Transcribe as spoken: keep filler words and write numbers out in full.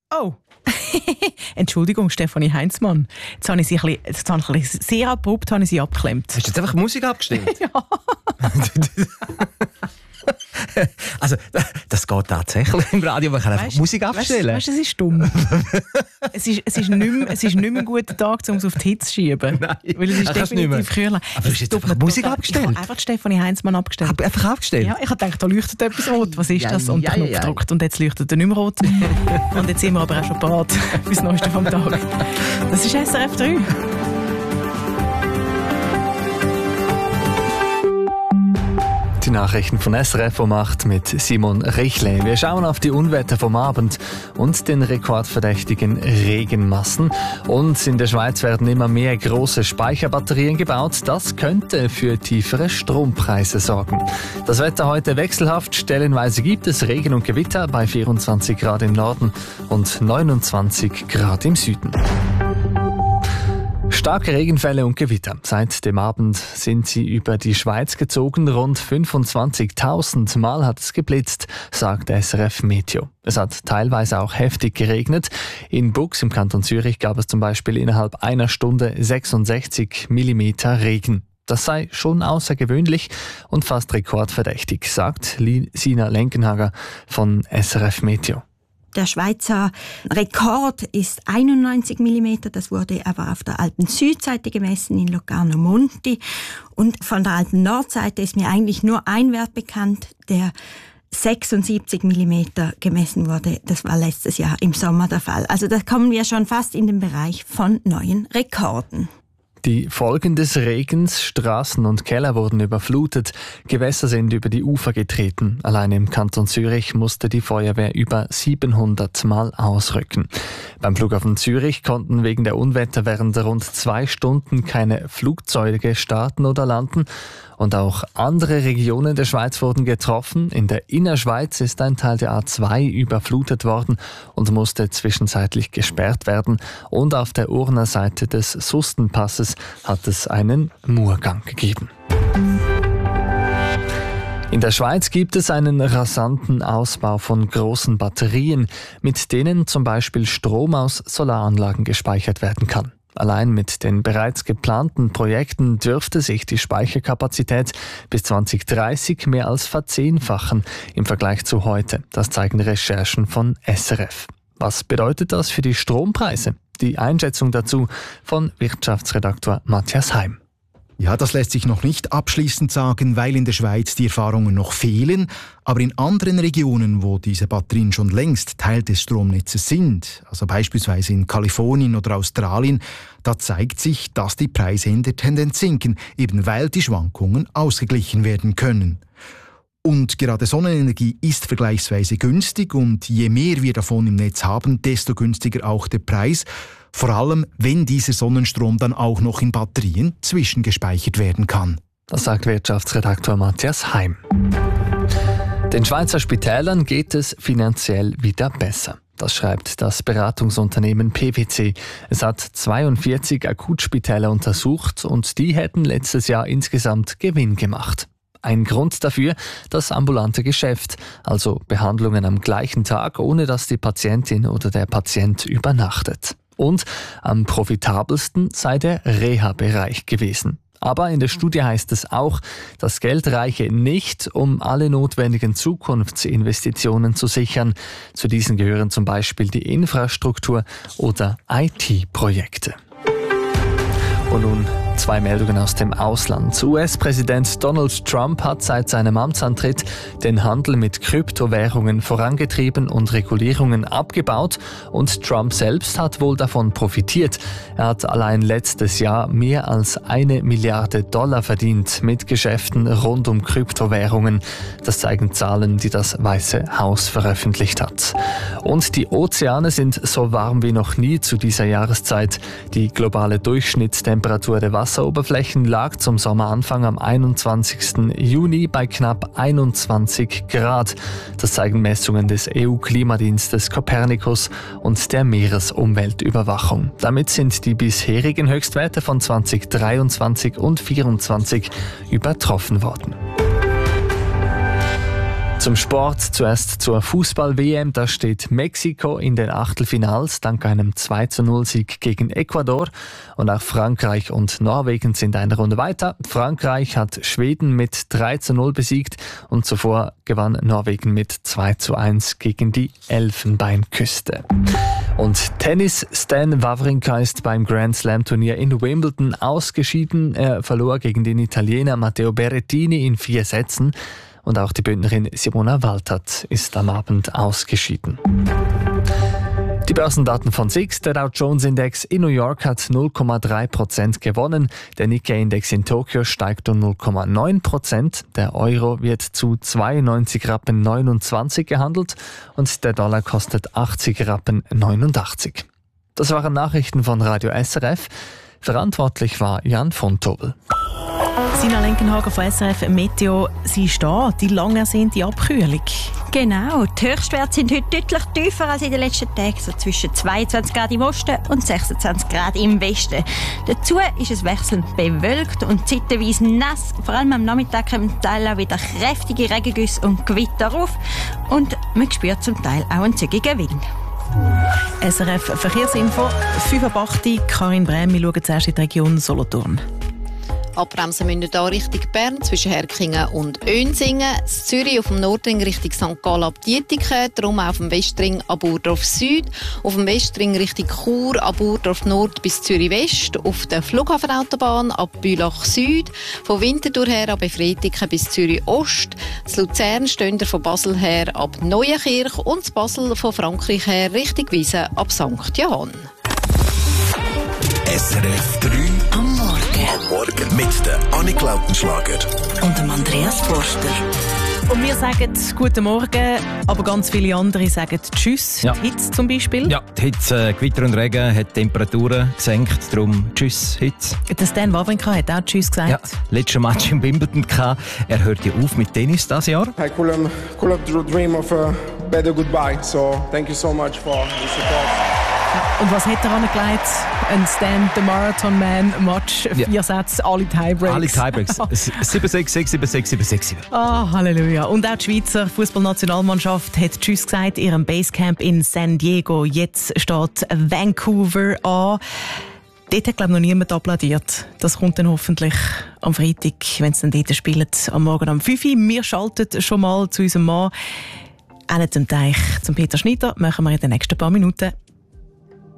Oh, Entschuldigung, Stefanie Heinzmann. Jetzt habe ich sie ein bisschen, jetzt habe ich ein bisschen sehr abrupt habe ich sie abgeklemmt. Hast du jetzt einfach Musik abgestimmt? Ja. Also, das geht tatsächlich im Radio. Man kann einfach Weißt, Musik abstellen. Weißt du, es ist dumm. es, ist, es, ist nicht mehr, es ist nicht mehr ein guter Tag, um es auf die Hitze zu schieben. Nein, weil es ist definitiv früher. Aber du hast jetzt einfach Musik abgestellt? Ich habe einfach Stefanie Heinzmann abgestellt. Hab einfach abgestellt? Ja, ich habe gedacht, da leuchtet etwas rot. Was ist Ja, das? Und ja, der Knopf ja. gedrückt. Und jetzt leuchtet er nicht mehr rot. Und jetzt sind wir aber auch schon bereit für das Neueste vom Tag. Das ist S R F drei. Die Nachrichten von S R F um acht mit Simon Richle. Wir schauen auf die Unwetter vom Abend und den rekordverdächtigen Regenmassen. Und in der Schweiz werden immer mehr große Speicherbatterien gebaut. Das könnte für tiefere Strompreise sorgen. Das Wetter heute wechselhaft. Stellenweise gibt es Regen und Gewitter bei vierundzwanzig Grad im Norden und neunundzwanzig Grad im Süden. Starke Regenfälle und Gewitter. Seit dem Abend sind sie über die Schweiz gezogen. Rund fünfundzwanzigtausend Mal hat es geblitzt, sagt S R F Meteo. Es hat teilweise auch heftig geregnet. In Bux im Kanton Zürich gab es zum Beispiel innerhalb einer Stunde sechsundsechzig Millimeter Regen. Das sei schon außergewöhnlich und fast rekordverdächtig, sagt Sina Lenkenhager von S R F Meteo. Der Schweizer Rekord ist einundneunzig Millimeter. Das wurde aber auf der Alpen-Südseite gemessen in Locarno Monti. Und von der Alpen-Nordseite ist mir eigentlich nur ein Wert bekannt, der sechsundsiebzig Millimeter gemessen wurde. Das war letztes Jahr im Sommer der Fall. Also da kommen wir schon fast in den Bereich von neuen Rekorden. Die Folgen des Regens, Straßen und Keller wurden überflutet, Gewässer sind über die Ufer getreten. Allein im Kanton Zürich musste die Feuerwehr über siebenhundert Mal ausrücken. Beim Flughafen Zürich konnten wegen der Unwetter während rund zwei Stunden keine Flugzeuge starten oder landen. Und auch andere Regionen der Schweiz wurden getroffen. In der Innerschweiz ist ein Teil der A zwei überflutet worden und musste zwischenzeitlich gesperrt werden. Und auf der Urner Seite des Sustenpasses hat es einen Murgang gegeben. In der Schweiz gibt es einen rasanten Ausbau von großen Batterien, mit denen zum Beispiel Strom aus Solaranlagen gespeichert werden kann. Allein mit den bereits geplanten Projekten dürfte sich die Speicherkapazität bis zwanzig dreißig mehr als verzehnfachen im Vergleich zu heute. Das zeigen Recherchen von S R F. Was bedeutet das für die Strompreise? Die Einschätzung dazu von Wirtschaftsredaktor Matthias Heim. Ja, das lässt sich noch nicht abschließend sagen, weil in der Schweiz die Erfahrungen noch fehlen. Aber in anderen Regionen, wo diese Batterien schon längst Teil des Stromnetzes sind, also beispielsweise in Kalifornien oder Australien, da zeigt sich, dass die Preise in der Tendenz sinken, eben weil die Schwankungen ausgeglichen werden können. Und gerade Sonnenenergie ist vergleichsweise günstig und je mehr wir davon im Netz haben, desto günstiger auch der Preis. Vor allem, wenn dieser Sonnenstrom dann auch noch in Batterien zwischengespeichert werden kann. Das sagt Wirtschaftsredaktor Matthias Heim. Den Schweizer Spitälern geht es finanziell wieder besser. Das schreibt das Beratungsunternehmen P W C. Es hat zweiundvierzig Akutspitäler untersucht und die hätten letztes Jahr insgesamt Gewinn gemacht. Ein Grund dafür, das ambulante Geschäft, also Behandlungen am gleichen Tag, ohne dass die Patientin oder der Patient übernachtet. Und am profitabelsten sei der Reha-Bereich gewesen. Aber in der Studie heißt es auch, das Geld reiche nicht, um alle notwendigen Zukunftsinvestitionen zu sichern. Zu diesen gehören zum Beispiel die Infrastruktur oder I T-Projekte. Und nun zwei Meldungen aus dem Ausland. U S-Präsident Donald Trump hat seit seinem Amtsantritt den Handel mit Kryptowährungen vorangetrieben und Regulierungen abgebaut. Und Trump selbst hat wohl davon profitiert. Er hat allein letztes Jahr mehr als eine Milliarde Dollar verdient mit Geschäften rund um Kryptowährungen. Das zeigen Zahlen, die das Weiße Haus veröffentlicht hat. Und die Ozeane sind so warm wie noch nie zu dieser Jahreszeit. Die globale Durchschnittstemperatur der Wasseroberflächen lag zum Sommeranfang am einundzwanzigsten Juni bei knapp einundzwanzig Grad. Das zeigen Messungen des E U-Klimadienstes Copernicus und der Meeresumweltüberwachung. Damit sind die bisherigen Höchstwerte von zweitausenddreiundzwanzig und zweitausendvierundzwanzig übertroffen worden. Zum Sport, zuerst zur Fußball-W M. Da steht Mexiko in den Achtelfinals dank einem zwei zu null Sieg gegen Ecuador. Und auch Frankreich und Norwegen sind eine Runde weiter. Frankreich hat Schweden mit drei zu null besiegt und zuvor gewann Norwegen mit zwei zu eins gegen die Elfenbeinküste. Und Tennis, Stan Wawrinka ist beim Grand Slam Turnier in Wimbledon ausgeschieden. Er verlor gegen den Italiener Matteo Berrettini in vier Sätzen. Und auch die Bündnerin Simona Waltert ist am Abend ausgeschieden. Die Börsendaten von S I X, der Dow Jones Index in New York hat null Komma drei Prozent gewonnen. Der Nikkei-Index in Tokio steigt um null Komma neun Prozent. Der Euro wird zu zweiundneunzig Rappen neunundzwanzig gehandelt und der Dollar kostet achtzig Rappen neunundachtzig. Das waren Nachrichten von Radio S R F. Verantwortlich war Jan von Tobel. Sina Lenkenhagen von S R F Meteo, sie ist da, die lang ersehnte Abkühlung. Genau, die Höchstwerte sind heute deutlich tiefer als in den letzten Tagen, so zwischen zweiundzwanzig Grad im Osten und sechsundzwanzig Grad im Westen. Dazu ist es wechselnd bewölkt und zeitweise nass. Vor allem am Nachmittag kommen zum Teil auch wieder kräftige Regengüsse und Gewitter auf und man spürt zum Teil auch einen zügigen Wind. S R F Verkehrsinfo, fünf Uhr acht, Karin Brem, wir schauen zuerst in die Region Solothurn. Abbremsen müssen wir hier Richtung Bern, zwischen Herkingen und Önsingen. Das Zürich auf dem Nordring Richtung Sankt Gallen ab Dietiken, darum auf dem Westring ab Burdorf Süd, auf dem Westring Richtung Chur ab Burdorf Nord bis Zürich West, auf der Flughafenautobahn ab Bülach Süd, von Winterthur her ab Efretiken bis Zürich Ost, das Luzern stehen von Basel her ab Neuenkirch und das Basel von Frankreich her Richtung Wiesen ab Sankt Johann. S R F drei am Morgen. Am Morgen mit der Annik Lautenschlager und dem Andreas Forster. Und wir sagen «Guten Morgen», aber ganz viele andere sagen «Tschüss». Ja. Die Hitze zum Beispiel. Ja, die Hitze, Gewitter und Regen hat die Temperaturen gesenkt, darum «Tschüss, Hitze». Der Stan Wawrinka hat auch «Tschüss» gesagt. Ja, letztes Match in Wimbledon gehabt. Er hört ja auf mit Tennis dieses Jahr. I could, um, could have dream of a better goodbye, so thank you so much for the support. Und was hat er angelegt? Ein Stan, the Marathon Man, Match, vier Ja. Sätze, alle Tiebreaks. Alle Tiebreaks. sieben sechs, sechs sieben, sechs sieben, sechs sieben. Ah, Halleluja. Und auch die Schweizer Fußballnationalmannschaft hat Tschüss gesagt, ihrem Basecamp in San Diego. Jetzt steht Vancouver an. Dort hat, glaube ich, noch niemand applaudiert. Das kommt dann hoffentlich am Freitag, wenn es dann dort spielt, am Morgen um fünf Uhr. Wir schalten schon mal zu unserem Mann, auch zum Teich, zum Peter Schneider, machen wir in den nächsten paar Minuten.